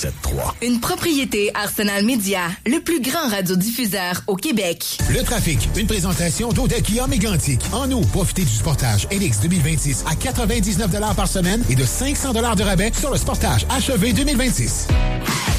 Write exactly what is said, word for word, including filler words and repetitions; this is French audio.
sept trois. Une propriété Arsenal Média, le plus grand radiodiffuseur au Québec. Le trafic, une présentation d'Odel Kia Mégantic. En nous, profitez du Sportage L X deux mille vingt-six à quatre-vingt-dix-neuf dollars par semaine et de cinq cents dollars de rabais sur le Sportage H E V deux mille vingt-six.